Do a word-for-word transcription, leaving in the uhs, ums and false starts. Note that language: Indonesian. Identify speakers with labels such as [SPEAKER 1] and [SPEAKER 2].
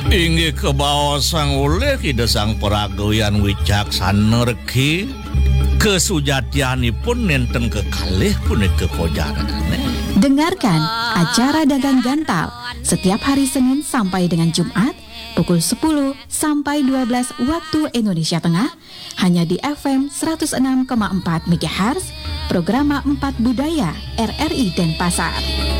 [SPEAKER 1] Inggih kebaosan oleh Ida Sang Peragawian wicaksana reki kesujatianipun nenten kekalih punika kojarane.
[SPEAKER 2] Dengarkan acara Dagang Gantal setiap hari Senin sampai dengan Jumat pukul sepuluh sampai dua belas waktu Indonesia Tengah hanya di F M seratus enam koma empat MHz Programa empat Budaya R R I Denpasar.